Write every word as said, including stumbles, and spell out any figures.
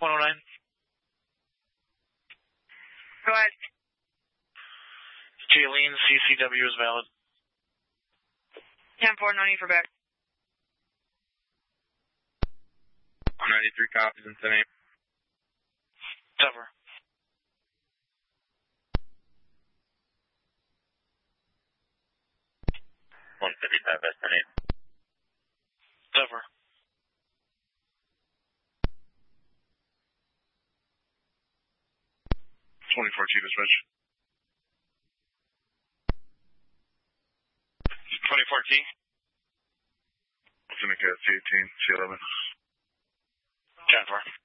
one oh nine. Go ahead. Jaylene, C C W is valid. ten four, no need for back. one ninety-three copies in ten eight. Cover. one fifty-five, S ten eight. Cover. twenty-four, Chief of Switch. twenty-four T. Seneca, C eighteen, C eleven. ten four.